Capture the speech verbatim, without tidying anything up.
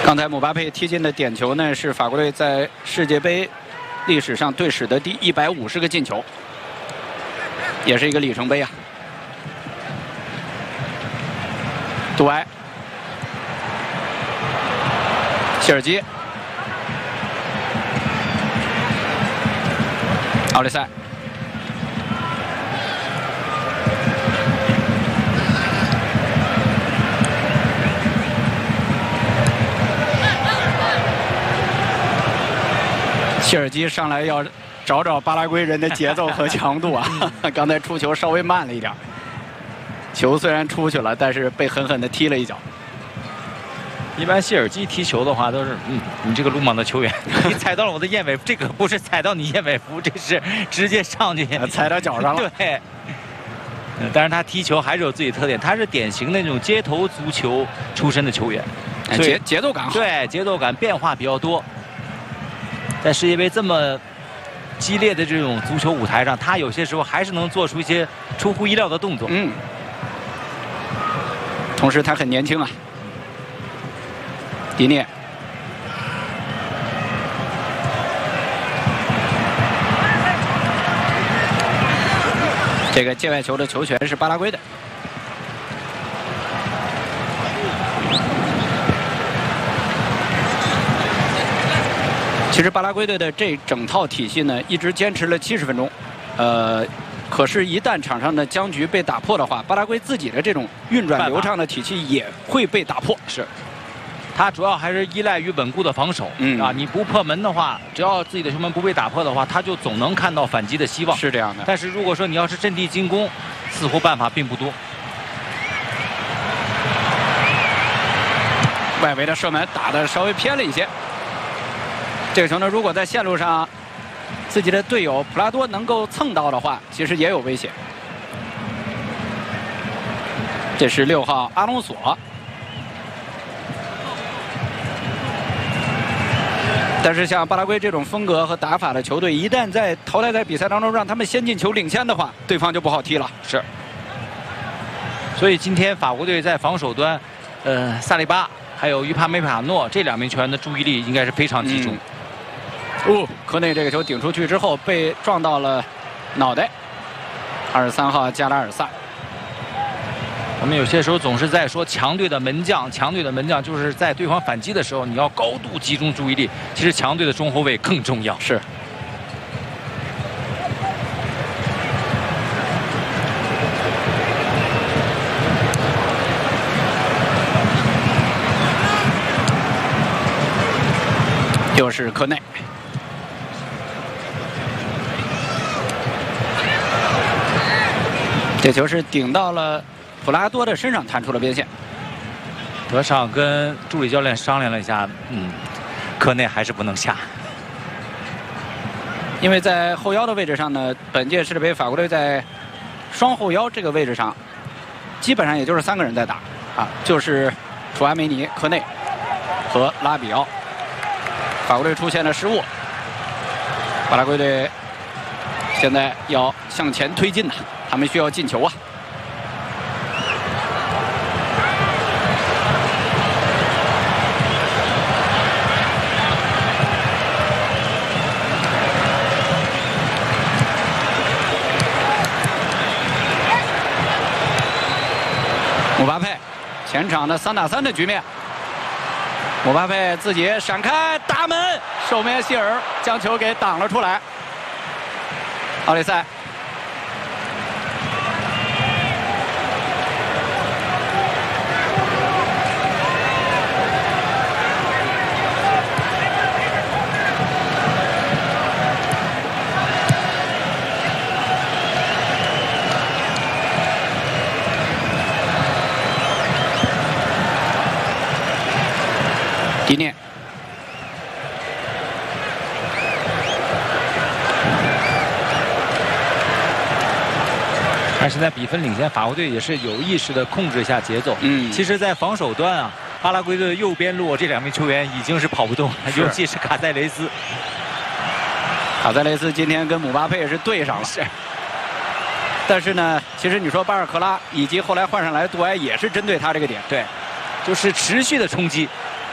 刚才姆巴佩踢进的点球呢，是法国队在世界杯历史上队史的第一百五十个进球，也是一个里程碑啊。杜埃、谢尔基、奥利塞。 谢尔基上来要找找巴拉圭人的节奏和强度啊！刚才出球稍微慢了一点，球虽然出去了，但是被狠狠地踢了一脚。 一般谢尔基踢球的话都是，嗯，你这个鲁莽的球员，你踩到了我的燕尾服，这个不是踩到你燕尾服，这是直接上去踩到脚上了。 对。但是他踢球还是有自己的特点，他是典型的那种街头足球出身的球员， 节节奏感好。 对，节奏感变化比较多。 在世界杯这么激烈的这种足球舞台上，他有些时候还是能做出一些出乎意料的动作。 嗯，同时他很年轻啊，迪涅。这个界外球的球权是巴拉圭的。 其实巴拉圭队的这整套体系呢，一直坚持了七十分钟，呃，可是，一旦场上的僵局被打破的话，巴拉圭自己的这种运转流畅的体系也会被打破。 是，他主要还是依赖于稳固的防守，嗯啊，你不破门的话，只要自己的球门不被打破的话，他就总能看到反击的希望。 是这样的。 但是如果说你要是阵地进攻，似乎办法并不多。 外围的射门打得稍微偏了一些。 这个球呢，如果在线路上，自己的队友普拉多能够蹭到的话，其实也有危险。这是六号阿隆索，但是像巴拉圭这种风格和打法的球队，一旦在淘汰赛比赛当中让他们先进球领先的话，对方就不好踢了。 是。所以今天法国队在防守端，呃，萨利巴还有于帕梅帕诺这两名球员的注意力应该是非常集中。嗯哦，科内这个球顶出去之后被撞到了脑袋。二十三号加拉尔萨。 我们有些时候总是在说强队的门将，强队的门将就是在对方反击的时候，你要高度集中注意力。其实强队的中后卫更重要。 是。又是科内。 这球是顶到了普拉多的身上，弹出了边线。 德尚跟助理教练商量了一下，嗯，科内还是不能下， 因为在后腰的位置上呢，本届世界杯法国队在双后腰这个位置上，基本上也就是三个人在打啊，就是楚阿梅尼、科内和拉比奥。法国队出现了失误，巴拉圭队现在要向前推进呐。 他们需要进球啊！姆巴佩，前场的三打三的局面，姆巴佩自己闪开打门，守门希尔将球给挡了出来。奥利塞。 迪涅， 但是在比分领先，法国队也是有意识的控制一下节奏。嗯，其实，在防守端啊，巴拉圭队右边路这两名球员已经是跑不动了，尤其是卡塞雷斯。 卡塞雷斯今天跟姆巴佩是对上了。是。但是呢，其实你说巴尔克拉以及后来换上来的杜埃也是针对他这个点。 对。 就是持续的冲击，